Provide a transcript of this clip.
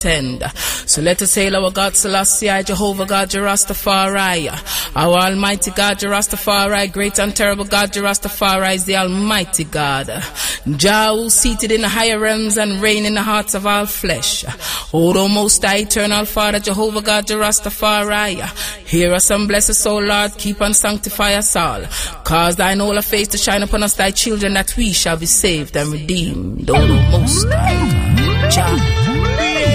So let us hail our God Selassie, Jehovah God, Rastafari. Our Almighty God, Rastafari, great and terrible God, Rastafari is the Almighty God. Jah, who seated in the higher realms and reign in the hearts of all flesh. O thou most high, eternal Father, Jehovah God, Rastafari. Hear us and bless us, O Lord, keep and sanctify us all. Cause thine holy face to shine upon us, thy children, that we shall be saved and redeemed. O thou most high God, Jah.